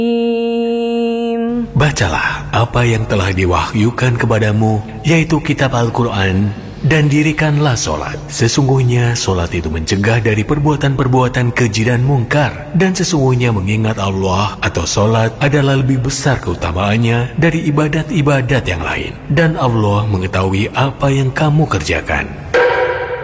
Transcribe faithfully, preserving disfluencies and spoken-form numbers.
Bacalah apa yang telah diwahyukan kepadamu, yaitu kitab Al-Quran, dan dirikanlah solat. Sesungguhnya solat itu mencegah dari perbuatan-perbuatan keji dan mungkar, dan sesungguhnya mengingat Allah atau solat adalah lebih besar keutamaannya dari ibadat-ibadat yang lain. Dan Allah mengetahui apa yang kamu kerjakan.